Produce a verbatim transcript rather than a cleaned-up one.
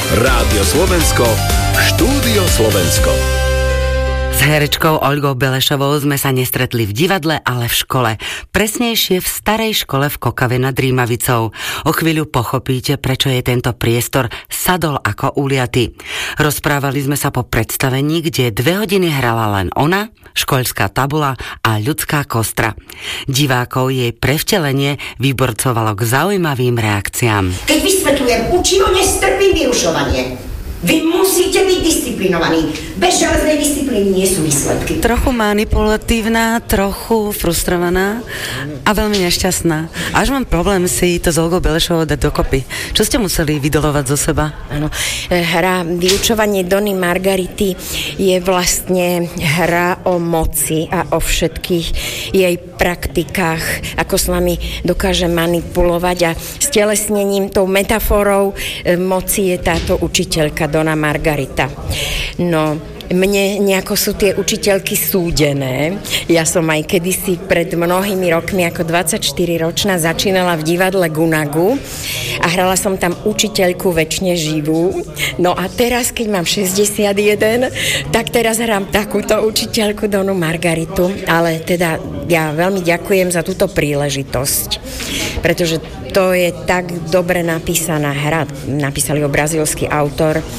Rádio Slovensko, Štúdio Slovensko. S herečkou Olgou Belešovou sme sa nestretli v divadle, ale v škole. Presnejšie v starej škole v Kokave nad Rímavicou. O chvíľu pochopíte, prečo je tento priestor sadol ako uliaty. Rozprávali sme sa po predstavení, kde dve hodiny hrala len ona, školská tabula a ľudská kostra. Divákov jej prevtelenie vyborcovalo k zaujímavým reakciám. Keď vysvetľujem, učivo nestrpím vyrušovanie. Vy musíte byť disciplinovaní. Bez železnej disciplíny nie sú výsledky. Trochu manipulatívna, trochu frustrovaná a veľmi nešťastná. Až mám problém si to s Olgou Belešovou dať dokopy. Čo ste museli vydolovať zo seba? Áno, hra Vyučovanie Dony Margarity je vlastne hra o moci a o všetkých jej praktikách, ako s nami dokáže manipulovať, a stelesnením, tou metaforou moci je táto učiteľka Dona Margarita. No, mne nejako sú tie učiteľky súdené. Ja som aj kedysi pred mnohými rokmi ako dvadsaťštyriročná začínala v divadle Gunagu a hrala som tam učiteľku večne živú. No a teraz, keď mám šesťdesiatjeden, tak teraz hrám takúto učiteľku Donu Margaritu. Ale teda ja veľmi ďakujem za túto príležitosť, pretože to je tak dobre napísaná hra. Napísali ho brazílsky autor